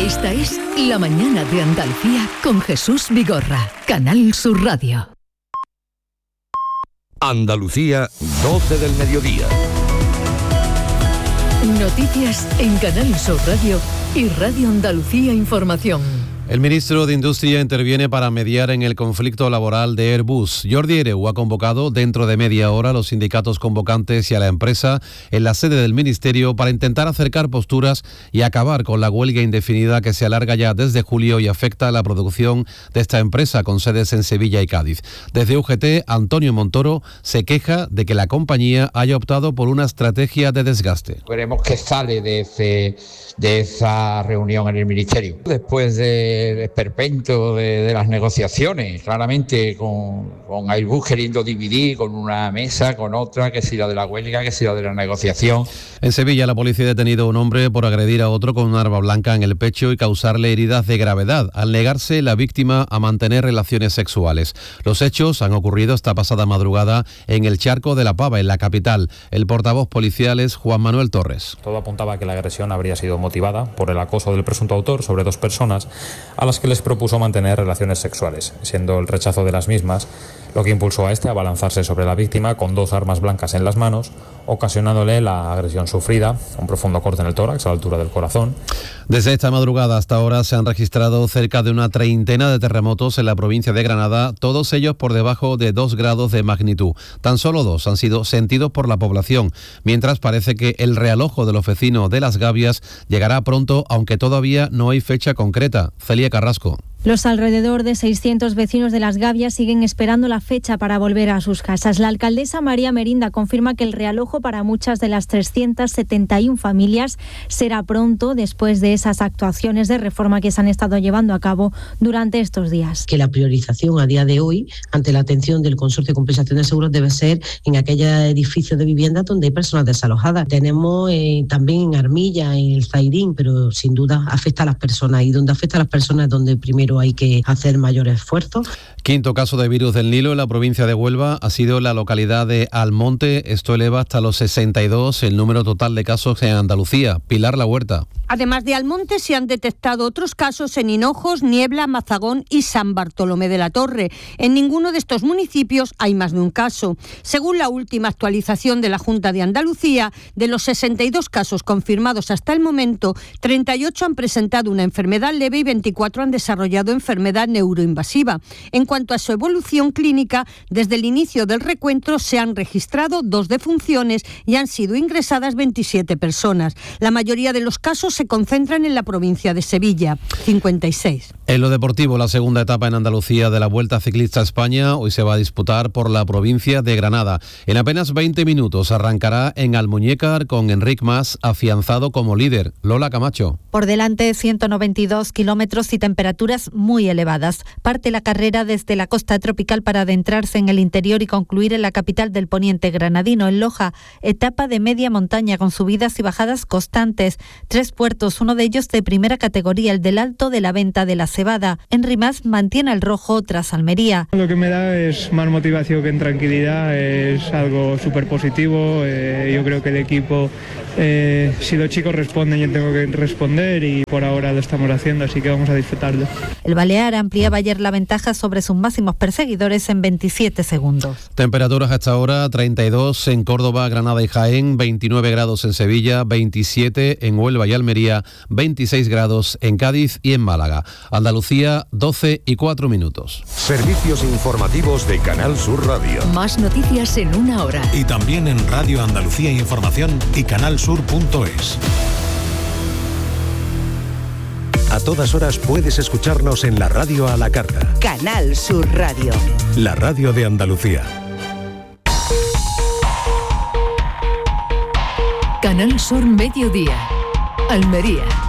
Esta es La Mañana de Andalucía con Jesús Vigorra, Canal Sur Radio. Andalucía, 12 del mediodía. Noticias en Canal Sur Radio y Radio Andalucía Información. El ministro de Industria interviene para mediar en el conflicto laboral de Airbus. Jordi Hereu ha convocado dentro de media hora a los sindicatos convocantes y a la empresa en la sede del ministerio para intentar acercar posturas y acabar con la huelga indefinida que se alarga ya desde julio y afecta a la producción de esta empresa con sedes en Sevilla y Cádiz. Desde UGT, Antonio Montoro se queja de que la compañía haya optado por una estrategia de desgaste. Veremos qué sale de esa reunión en el ministerio. Después del esperpento de las negociaciones, claramente con Airbus queriendo dividir con una mesa, con otra, que si la de la huelga, que si la de la negociación. En Sevilla, la policía ha detenido a un hombre por agredir a otro con un arma blanca en el pecho y causarle heridas de gravedad, al negarse la víctima a mantener relaciones sexuales. Los hechos han ocurrido esta pasada madrugada en el Charco de la Pava, en la capital. El portavoz policial es Juan Manuel Torres. Todo apuntaba a que la agresión habría sido motivada por el acoso del presunto autor sobre dos personas a las que les propuso mantener relaciones sexuales, siendo el rechazo de las mismas lo que impulsó a este a abalanzarse sobre la víctima con dos armas blancas en las manos, ocasionándole la agresión sufrida, un profundo corte en el tórax a la altura del corazón. Desde esta madrugada hasta ahora se han registrado cerca de una treintena de terremotos en la provincia de Granada, todos ellos por debajo de 2 grados de magnitud. Tan solo 2 han sido sentidos por la población, mientras parece que el realojo de los vecinos de Las Gavias llegará pronto, aunque todavía no hay fecha concreta. Celia Carrasco. Los alrededor de 600 vecinos de Las Gavias siguen esperando la fecha para volver a sus casas. La alcaldesa María Merinda confirma que el realojo para muchas de las 371 familias será pronto, después de esas actuaciones de reforma que se han estado llevando a cabo durante estos días. Que la priorización a día de hoy, ante la atención del Consorcio de Compensación de Seguros, debe ser en aquellos edificios de vivienda donde hay personas desalojadas. Tenemos también en Armilla, en el Zairín, pero sin duda afecta a las personas, y donde afecta a las personas es donde primero hay que hacer mayor esfuerzo. Quinto caso de virus del Nilo en la provincia de Huelva ha sido la localidad de Almonte. Esto eleva hasta los 62 el número total de casos en Andalucía. Pilar La Huerta. Además de Almonte, se han detectado otros casos en Hinojos, Niebla, Mazagón y San Bartolomé de la Torre. En ninguno de estos municipios hay más de un caso. Según la última actualización de la Junta de Andalucía, de los 62 casos confirmados hasta el momento, 38 han presentado una enfermedad leve y 24 han desarrollado enfermedad neuroinvasiva. En cuanto a su evolución clínica, desde el inicio del recuento se han registrado 2 defunciones y han sido ingresadas 27 personas. La mayoría de los casos se concentran en la provincia de Sevilla, 56. En lo deportivo, la segunda etapa en Andalucía de la Vuelta Ciclista a España hoy se va a disputar por la provincia de Granada. En apenas 20 minutos arrancará en Almuñécar con Enric Mas afianzado como líder. Lola Camacho. Por delante 192 kilómetros y temperaturas muy elevadas. Parte la carrera desde la costa tropical para adentrarse en el interior y concluir en la capital del poniente granadino, en Loja. Etapa de media montaña con subidas y bajadas constantes. 3 puertos, uno de ellos de primera categoría, el del Alto de la Venta de la Cebada. Enric Mas mantiene el rojo tras Almería. Lo que me da es más motivación que en tranquilidad, es algo súper positivo. Yo creo que el equipo, si los chicos responden, yo tengo que responder, y por ahora lo estamos haciendo, así que vamos a disfrutarlo. El balear ampliaba ayer la ventaja sobre sus máximos perseguidores en 27 segundos. Temperaturas hasta ahora: 32 en Córdoba, Granada y Jaén, 29 grados en Sevilla, 27 en Huelva y Almería, 26 grados en Cádiz y en Málaga. Andalucía, 12:04. Servicios informativos de Canal Sur Radio. Más noticias en una hora. Y también en Radio Andalucía Información y canalsur.es. A todas horas puedes escucharnos en la radio a la carta. Canal Sur Radio. La radio de Andalucía. Canal Sur Mediodía. Almería.